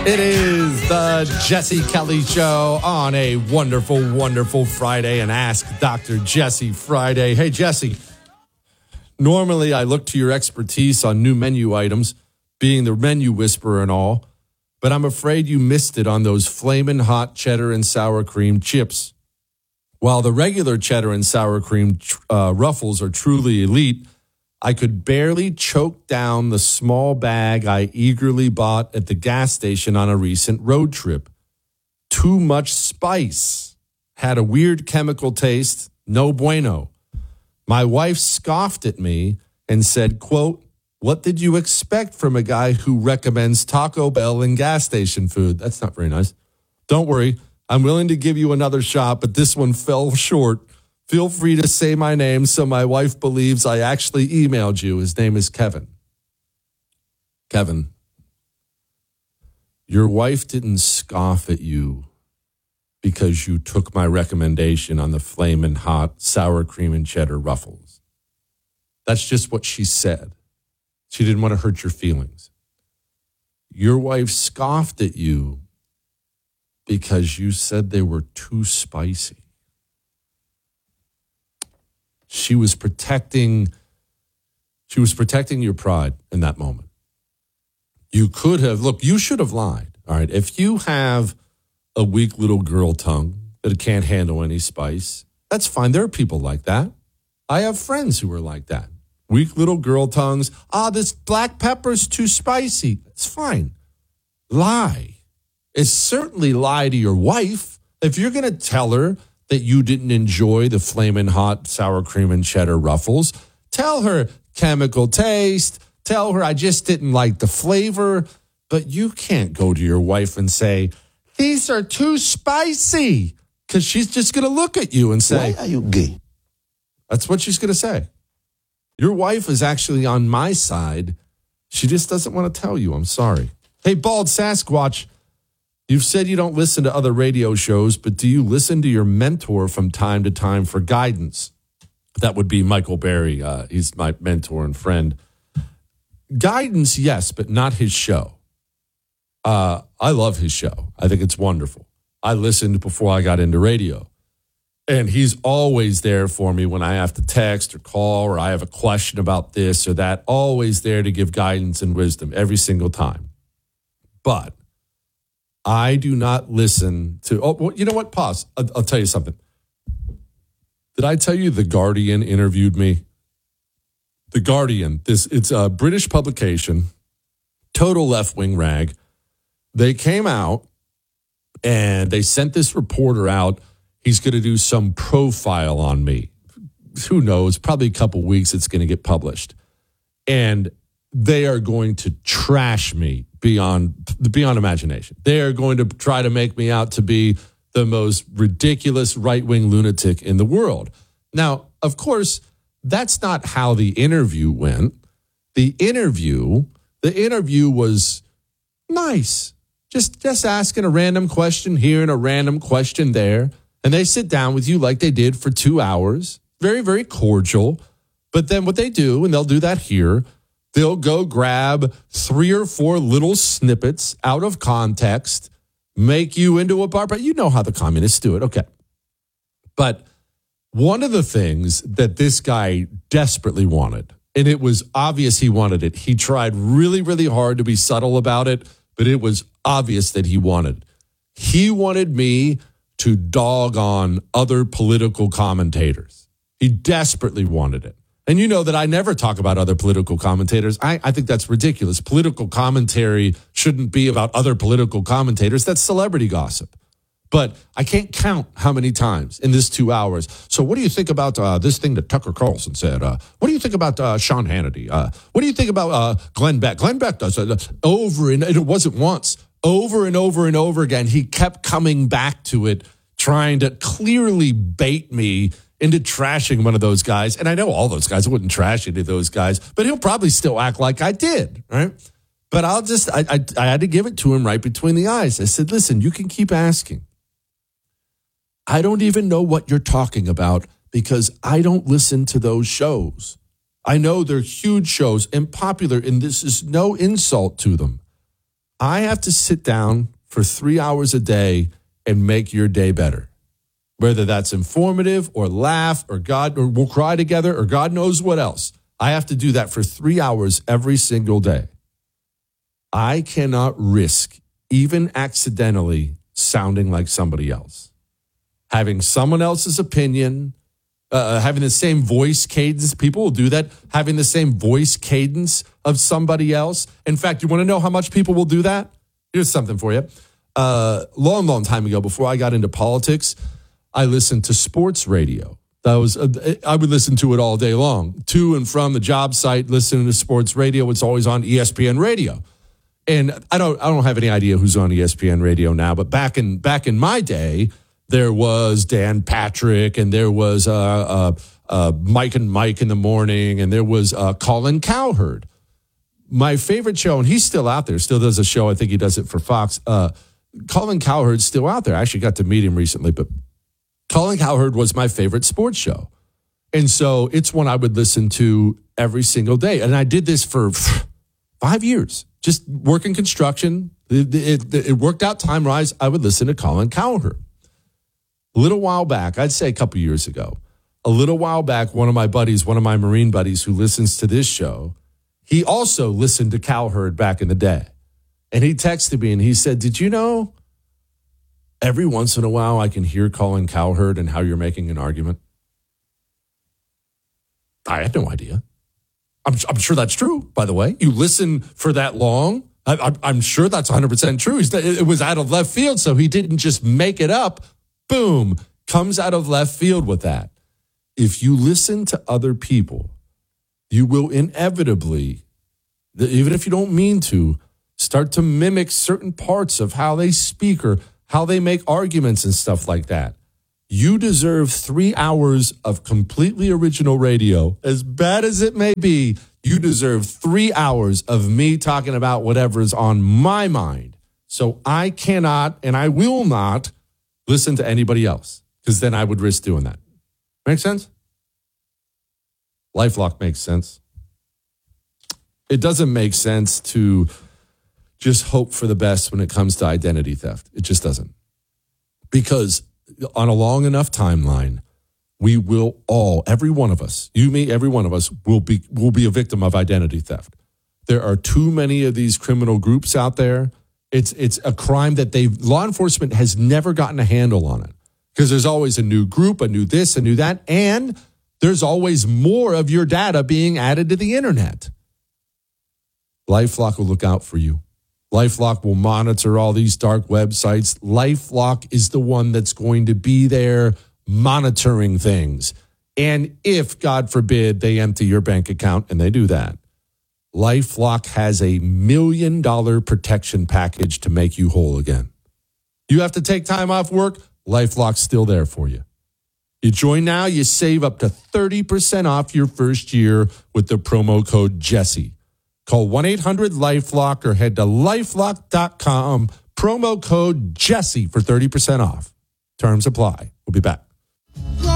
It is the Jesse Kelly Show on a wonderful, wonderful Friday, and Ask Dr. Jesse Friday. Hey, Jesse, normally I look to your expertise on new menu items, being the menu whisperer and all, but I'm afraid you missed it on those flamin' hot cheddar and sour cream chips. While the regular cheddar and sour cream ruffles are truly elite, I could barely choke down the small bag I eagerly bought at the gas station on a recent road trip. Too much spice. Had a weird chemical taste. No bueno. My wife scoffed at me and said, quote, "What did you expect from a guy who recommends Taco Bell and gas station food?" That's not very nice. Don't worry. I'm willing to give you another shot, but this one fell short. Feel free to say my name so my wife believes I actually emailed you. His name is Kevin. Kevin, your wife didn't scoff at you because you took my recommendation on the flamin' hot sour cream and cheddar ruffles. That's just what she said. She didn't want to hurt your feelings. Your wife scoffed at you because you said they were too spicy. She was protecting your pride in that moment. You could have, look, you should have lied. All right. If you have a weak little girl tongue that can't handle any spice, that's fine. There are people like that. I have friends who are like that. Weak little girl tongues. This black pepper's too spicy. It's fine. Lie. It's certainly lie to your wife. If you're going to tell her that you didn't enjoy the flamin' hot sour cream and cheddar ruffles, tell her chemical taste. Tell her I just didn't like the flavor. But you can't go to your wife and say, these are too spicy, because she's just going to look at you and say, why are you gay? That's what she's going to say. Your wife is actually on my side. She just doesn't want to tell you. I'm sorry. Hey, Bald Sasquatch, you've said you don't listen to other radio shows, but do you listen to your mentor from time to time for guidance? That would be Michael Berry. He's my mentor and friend. Guidance, yes, but not his show. I love his show. I think it's wonderful. I listened before I got into radio. And he's always there for me when I have to text or call or I have a question about this or that. Always there to give guidance and wisdom every single time. But I do not listen to... Oh, well, you know what? Pause. I'll tell you something. Did I tell you The Guardian interviewed me? The Guardian. It's a British publication, total left-wing rag. They came out and they sent this reporter out. He's going to do some profile on me. Who knows? Probably a couple weeks it's going to get published. And they are going to trash me beyond imagination. They are going to try to make me out to be the most ridiculous right-wing lunatic in the world. Now, of course, that's not how the interview went. The interview was nice. Just asking a random question here and a random question there. And they sit down with you like they did for 2 hours. Very, very cordial. But then what they do, and they'll do that here, they'll go grab 3 or 4 little snippets out of context, make you into a barber. You know how the communists do it. Okay. But one of the things that this guy desperately wanted, and it was obvious he wanted it. He tried really, really hard to be subtle about it, but it was obvious that he wanted. He wanted me to dog on other political commentators. He desperately wanted it. And you know that I never talk about other political commentators. I think that's ridiculous. Political commentary shouldn't be about other political commentators. That's celebrity gossip. But I can't count how many times in this 2 hours. So what do you think about this thing that Tucker Carlson said? What do you think about Sean Hannity? What do you think about Glenn Beck? Glenn Beck does over, and it wasn't once. Over and over and over again, he kept coming back to it, trying to clearly bait me into trashing one of those guys. And I know all those guys. I wouldn't trash any of those guys, but he'll probably still act like I did, right? But I had to give it to him right between the eyes. I said, listen, you can keep asking. I don't even know what you're talking about because I don't listen to those shows. I know they're huge shows and popular, and this is no insult to them. I have to sit down for 3 hours a day and make your day better. Whether that's informative or laugh or we'll cry together or God knows what else. I have to do that for 3 hours every single day. I cannot risk even accidentally sounding like somebody else. Having someone else's opinion, having the same voice cadence. People will do that. Having the same voice cadence of somebody else. In fact, you want to know how much people will do that? Here's something for you. Long time ago, before I got into politics, I listened to sports radio. I would listen to it all day long. To and from the job site, listening to sports radio. It's always on ESPN radio. And I don't have any idea who's on ESPN radio now, but back in my day, there was Dan Patrick, and there was Mike and Mike in the morning, and there was Colin Cowherd. My favorite show, and he's still out there, still does a show. I think he does it for Fox. Colin Cowherd's still out there. I actually got to meet him recently, but Colin Cowherd was my favorite sports show. And so it's one I would listen to every single day. And I did this for 5 years, just working construction. It worked out time-wise. I would listen to Colin Cowherd. A little while back, I'd say a couple years ago, one of my Marine buddies who listens to this show, he also listened to Cowherd back in the day. And he texted me and he said, did you know every once in a while I can hear Colin Cowherd and how you're making an argument? I had no idea. I'm sure that's true, by the way. You listen for that long. I'm sure that's 100% true. It was out of left field, so he didn't just make it up. Boom, comes out of left field with that. If you listen to other people, you will inevitably, even if you don't mean to, start to mimic certain parts of how they speak or how they make arguments and stuff like that. You deserve 3 hours of completely original radio. As bad as it may be, you deserve 3 hours of me talking about whatever is on my mind. So I cannot and I will not listen to anybody else, because then I would risk doing that. Make sense? LifeLock makes sense. It doesn't make sense to just hope for the best when it comes to identity theft. It just doesn't. Because on a long enough timeline, we will all, every one of us, you, me, every one of us will be a victim of identity theft. There are too many of these criminal groups out there. It's a crime that law enforcement has never gotten a handle on it, because there's always a new group, a new this, a new that, and there's always more of your data being added to the internet. LifeLock will look out for you. LifeLock will monitor all these dark websites. LifeLock is the one that's going to be there monitoring things. And if, God forbid, they empty your bank account, and they do that, LifeLock has $1 million protection package to make you whole again. You have to take time off work, LifeLock's still there for you. You join now, you save up to 30% off your first year with the promo code Jesse. Call 1-800-LifeLock or head to LifeLock.com, promo code Jesse for 30% off. Terms apply. We'll be back.